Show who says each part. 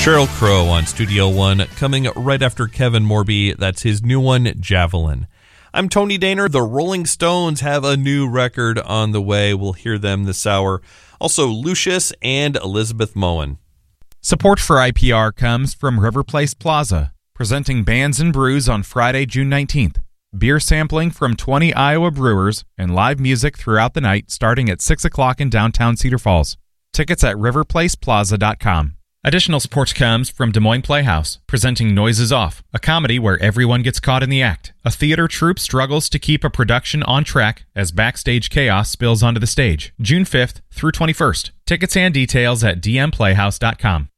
Speaker 1: Sheryl Crow on Studio One, coming right after Kevin Morby. That's his new one, Javelin. I'm Tony Daner. The Rolling Stones have a new record on the way. We'll hear them this hour. Also, Lucius and Elizabeth Moen.
Speaker 2: Support for IPR comes from River Place Plaza, presenting Bands and Brews on Friday, June 19th. Beer sampling from 20 Iowa brewers and live music throughout the night starting at 6 o'clock in downtown Cedar Falls. Tickets at riverplaceplaza.com. Additional support comes from Des Moines Playhouse, presenting Noises Off, a comedy where everyone gets caught in the act. A theater troupe struggles to keep a production on track as backstage chaos spills onto the stage. June 5th through 21st. Tickets and details at dmplayhouse.com.